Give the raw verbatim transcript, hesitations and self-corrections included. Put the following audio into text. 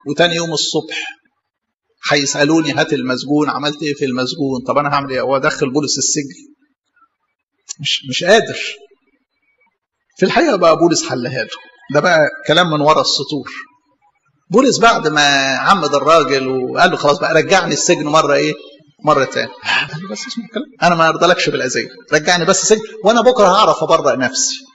وتاني يوم الصبح هيسالوني هات المسجون، عملت ايه في المسجون؟ طب انا هعمل ايه؟ وادخل بولس السجن؟ مش مش قادر. في الحقيقه بقى بولس حلها له. ده بقى كلام من ورا السطور. بولس بعد ما عمد الراجل وقال له خلاص بقى رجعني السجن مره ايه؟ مره تاني. بس اسمع الكلام، انا ما ارضلكش بالاذيه، رجعني بس السجن وانا بكره هعرف ابرئ نفسي.